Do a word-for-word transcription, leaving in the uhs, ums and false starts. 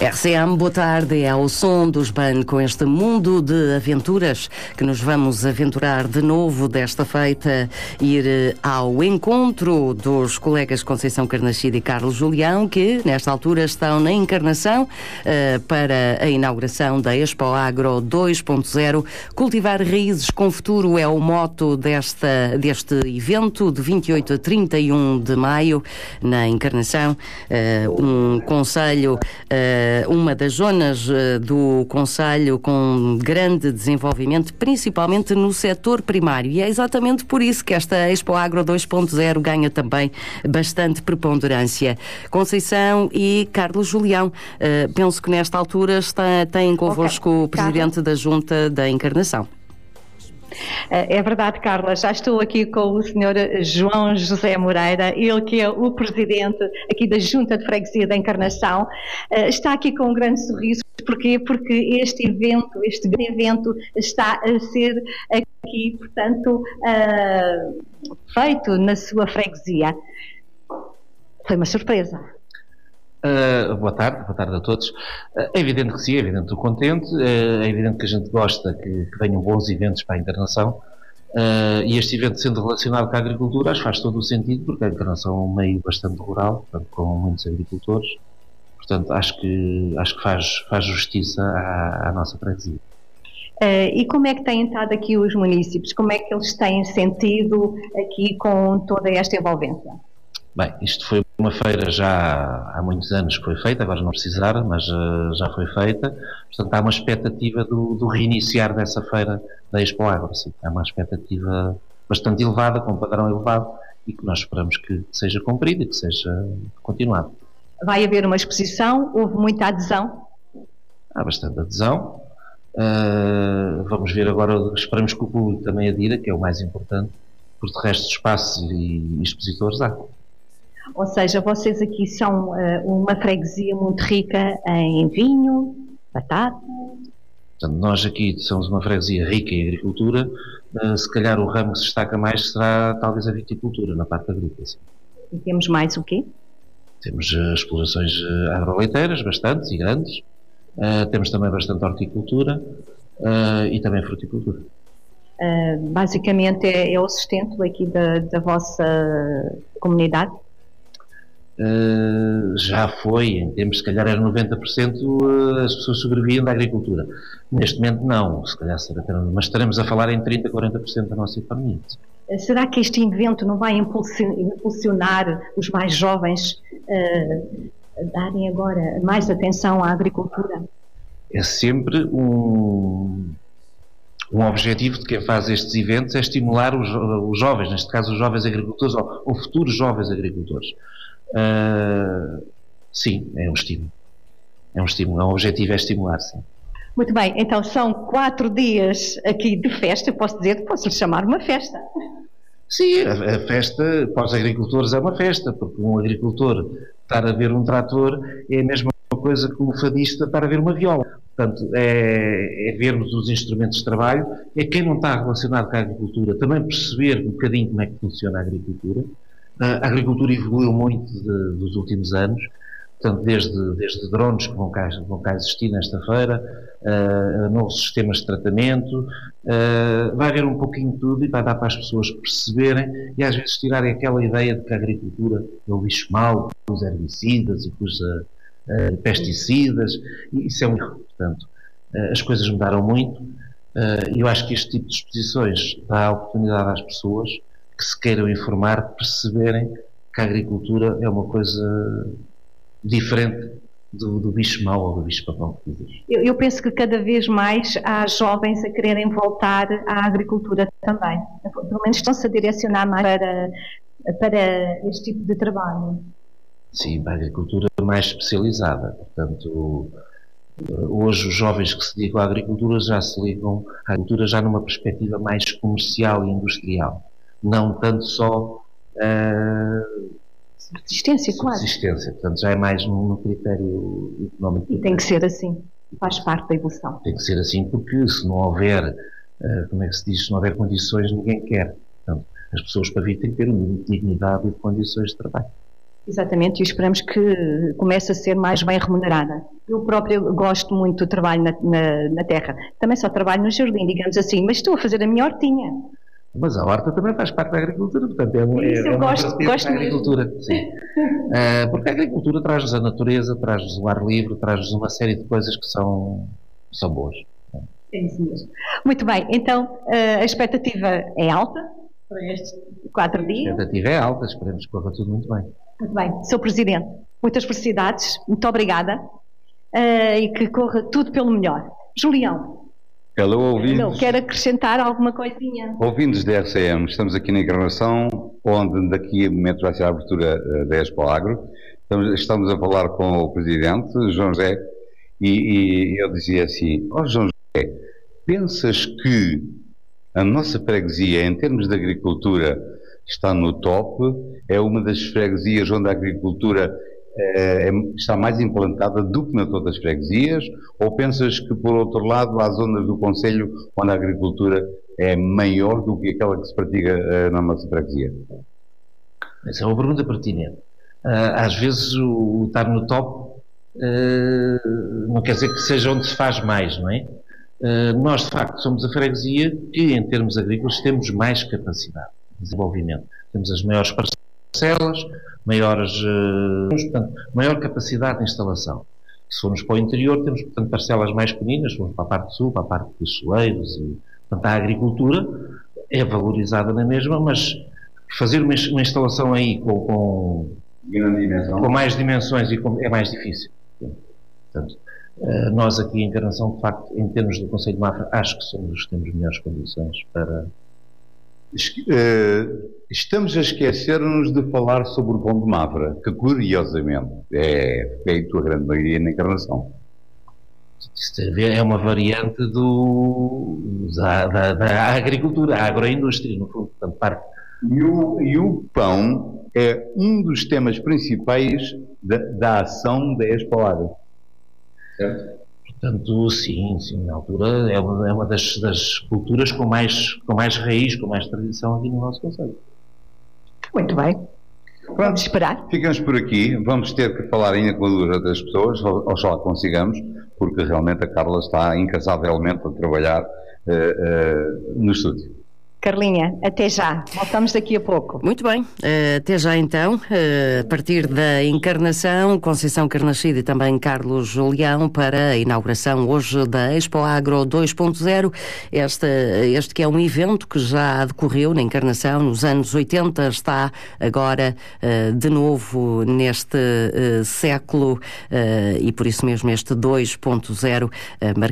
R C M, boa tarde, é o som dos Ban com este mundo de aventuras que nos vamos aventurar de novo, desta feita, ir ao encontro dos colegas Conceição Carnachide e Carlos Julião, que nesta altura estão na Encarnação uh, para a inauguração da Expo Agro dois ponto zero. Cultivar raízes com futuro é o moto desta, deste evento de vinte e oito a trinta e um de maio na Encarnação. Uh, um concelho uh, uma das zonas uh, do concelho com grande desenvolvimento, principalmente no setor primário, e é exatamente por isso que esta Expo Agro dois ponto zero ganha também bastante preponderância. Conceição e Carlos Julião, uh, penso que nesta altura está, têm convosco okay. o Presidente Carlos. da Junta da Encarnação. É verdade, Carla, já estou aqui com o senhor João José Moreira, ele que é o presidente aqui da Junta de Freguesia da Encarnação, está aqui com um grande sorriso. Porquê? Porque este evento, este grande evento está a ser aqui, portanto, uh, feito na sua freguesia. Foi uma surpresa. Uh, boa tarde, boa tarde a todos. Uh, é evidente que sim, é evidente que estou contente, uh, é evidente que a gente gosta que, que venham bons eventos para a Encarnação, uh, e este evento sendo relacionado com a agricultura, acho que faz todo o sentido, porque a Encarnação é um meio bastante rural, portanto, com muitos agricultores, portanto acho que, acho que faz, faz justiça à, à nossa freguesia. Uh, e como é que têm estado aqui os municípios? Como é que eles têm sentido aqui com toda esta envolvência? Bem, isto foi uma feira já há muitos anos que foi feita, agora não precisar, mas uh, já foi feita. Portanto, há uma expectativa do, do reiniciar dessa feira da Expo Agro. Sim. Há uma expectativa bastante elevada, com um padrão elevado, e que nós esperamos que seja cumprida e que seja continuado. Vai haver uma exposição? Houve muita adesão? Há bastante adesão. Uh, vamos ver agora, esperamos que o público também adira, que é o mais importante, porque de resto espaços e, e expositores há. Ou seja, vocês aqui são uh, uma freguesia muito rica em vinho, batata. Portanto, nós aqui somos uma freguesia rica em agricultura. Uh, se calhar o ramo que se destaca mais será talvez a viticultura, na parte agrícola. Sim. E temos mais o quê? Temos uh, explorações uh, agroleiteiras, bastantes e grandes. Uh, temos também bastante horticultura uh, e também fruticultura. Uh, basicamente é, é o sustento aqui da, da vossa comunidade? Uh, já foi, em termos se calhar era noventa por cento uh, as pessoas sobreviviam da agricultura. Neste momento não, se calhar será, mas estaremos a falar em trinta, quarenta por cento da nossa economia. Será que este evento não vai impulsionar os mais jovens uh, a darem agora mais atenção à agricultura? É sempre um, um objetivo de quem faz estes eventos, é estimular os, os jovens, neste caso os jovens agricultores ou, ou futuros jovens agricultores. Uh, sim, é um estímulo. É um estímulo, é um objetivo, é estimular, sim. Muito bem, então são quatro dias aqui de festa, eu posso dizer, posso-lhe chamar uma festa. Sim, a, a festa para os agricultores é uma festa, porque um agricultor estar a ver um trator é a mesma coisa que um fadista estar a ver uma viola. Portanto, é, é vermos os instrumentos de trabalho, é quem não está relacionado com a agricultura também perceber um bocadinho como é que funciona a agricultura. A agricultura evoluiu muito de, dos últimos anos, portanto, desde, desde drones que vão cá, vão cá existir nesta feira, uh, novos sistemas de tratamento, uh, vai haver um pouquinho de tudo e vai dar para as pessoas perceberem e às vezes tirarem aquela ideia de que a agricultura é o bicho mau, que usa herbicidas e que usa uh, pesticidas, e isso é um erro. Portanto, uh, as coisas mudaram muito e uh, eu acho que este tipo de exposições dá a oportunidade às pessoas que se queiram informar, perceberem que a agricultura é uma coisa diferente do, do bicho mau ou do bicho papão. Eu, eu penso que cada vez mais há jovens a quererem voltar à agricultura também. Pelo menos estão-se a direcionar mais para, para este tipo de trabalho. Sim, para a agricultura mais especializada. Portanto, hoje os jovens que se ligam à agricultura já se ligam à agricultura já numa perspectiva mais comercial e industrial. Não tanto só uh, subsistência, claro. Subsistência, portanto já é mais no, no critério económico. E tem que ser assim, faz parte da evolução. Tem que ser assim porque se não houver, uh, como é que se diz, se não houver condições, ninguém quer. Portanto, as pessoas para vir têm que ter um mínimo de dignidade e de condições de trabalho. Exatamente, e esperamos que comece a ser mais bem remunerada. Eu próprio gosto muito do trabalho na, na, na terra. Também só trabalho no jardim, digamos assim, mas estou a fazer a minha hortinha. Mas a horta também faz parte da agricultura, portanto é, um, é, Isso eu é uma gosto, gosto da agricultura. Sim. uh, porque a agricultura traz-nos a natureza, traz-nos o ar livre, traz-nos uma série de coisas que são, são boas. É isso mesmo. Muito bem, então uh, a expectativa é alta para estes quatro dias? A expectativa é alta, esperemos que corra tudo muito bem. Muito bem, senhor Presidente, muitas felicidades, muito obrigada uh, e que corra tudo pelo melhor. Julião. Hello, ouvintes. Quer acrescentar alguma coisinha? Ouvintes da R C M, estamos aqui na Encarnação, onde daqui a momentos vai ser a abertura uh, da Expo Agro. Estamos, estamos a falar com o Presidente, João José, e, e ele dizia assim: ó oh, João José, pensas que a nossa freguesia, em termos de agricultura, está no top? É uma das freguesias onde a agricultura é, está mais implantada do que nas outras freguesias? Ou pensas que, por outro lado, há zonas do concelho onde a agricultura é maior do que aquela que se pratica uh, na nossa freguesia? Essa é uma pergunta pertinente. Uh, às vezes o, o estar no top uh, não quer dizer que seja onde se faz mais, não é? Uh, nós, de facto, somos a freguesia que, em termos agrícolas, temos mais capacidade de desenvolvimento. Temos as maiores parcelas, maiores, uh, portanto, maior capacidade de instalação. Se formos para o interior, temos, portanto, parcelas mais pequeninas, fomos para a parte sul, para a parte dos soleiros, e, portanto, a agricultura é valorizada na mesma, mas fazer uma, uma instalação aí com, com, com mais dimensões e com, é mais difícil. Portanto, uh, nós aqui em Encarnação, de facto, em termos do Concelho de Mafra, acho que somos os que temos melhores condições para... Estamos a esquecer-nos de falar sobre o pão de Mafra, que curiosamente é feito a grande maioria na Encarnação. Isto é uma variante do, da, da, da agricultura, a agroindústria, no fundo, portanto, parte. E o, e o pão é um dos temas principais da, da ação da Expo Agro. Certo? Portanto, sim, sim, na altura é uma, é uma das, das culturas com mais, com mais raiz, com mais tradição aqui no nosso concelho. Muito bem. Vamos esperar. Ficamos por aqui. Vamos ter que falar ainda com duas outras pessoas, oxalá consigamos, porque realmente a Carla está incansavelmente a trabalhar uh, uh, no estúdio. Carlinha, até já. Voltamos daqui a pouco. Muito bem. Uh, até já então. Uh, a partir da Encarnação, Conceição Carnachide e também Carlos Julião para a inauguração hoje da Expo Agro dois ponto zero. Este, este que é um evento que já decorreu na Encarnação nos anos oitenta, está agora uh, de novo neste uh, século uh, e por isso mesmo este dois ponto zero uh,